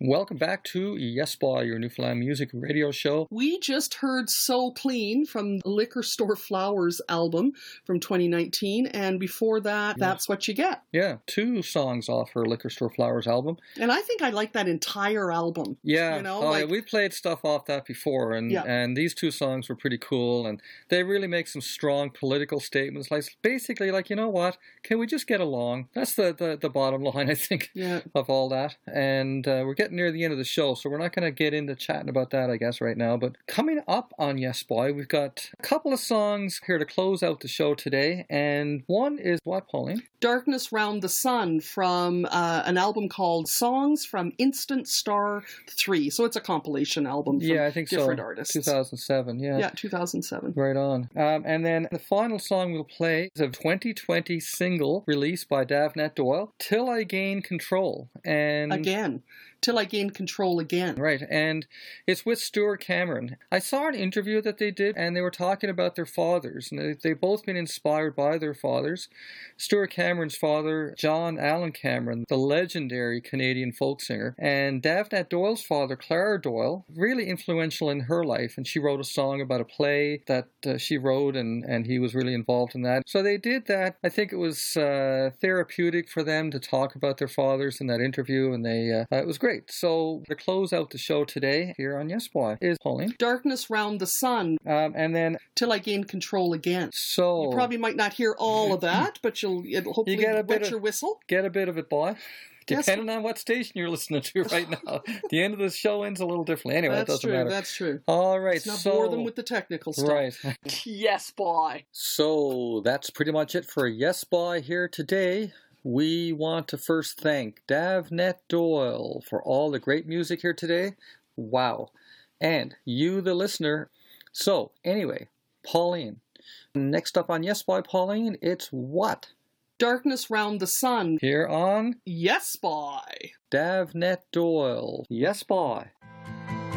Welcome back to Yes Boy, your Newfoundland music radio show. We just heard So Clean from the Liquor Store Flowers album from 2019, and before that, That's What You Get. Yeah, 2 songs off her Liquor Store Flowers album. And I think I like that entire album. Yeah, yeah, we played stuff off that before, and these 2 songs were pretty cool, and they really make some strong political statements, like basically like, you know what, can we just get along? That's the bottom line, I think, of all that. And we're getting near the end of the show, so we're not going to get into chatting about that, I guess, right now. But coming up on Yes Boy, we've got a couple of songs here to close out the show today, and one is what, Pauline? Darkness Round the Sun from an album called Songs from Instant Star 3. So it's a compilation album from I think different so. artists. 2007, Yeah, 2007. Right on. And then the final song we'll play is a 2020 single released by Davnet Doyle, Till I Gain Control. And Again. Till I Gain Control Again. Right, and it's with Stuart Cameron. I saw an interview that they did, and they were talking about their fathers, and they've both been inspired by their fathers. Stuart Cameron's father, John Allen Cameron, the legendary Canadian folk singer, and Davnet Doyle's father, Clara Doyle, really influential in her life, and she wrote a song about a play that she wrote, and he was really involved in that. So they did that. I think it was therapeutic for them to talk about their fathers in that interview, and it was great. So to close out the show today here on Yes Boy is Pauline. Darkness Round the Sun. And then Till I Gain Control Again. So you probably might not hear all of that, but it'll hopefully wet your whistle. Get a bit of it, boy. Depending on what station you're listening to right now. The end of the show ends a little differently. Anyway, it doesn't matter. That's true. All right. Let's not bore them with the technical stuff. Right. Yes, boy. So that's pretty much it for Yes Boy here today. We want to first thank Davnet Doyle for all the great music here today. Wow. And you, the listener. So, anyway, Pauline. Next up on Yes Boy, Pauline, it's what? Darkness Round the Sun. Here on Yes Boy. Davnet Doyle. Yes Boy.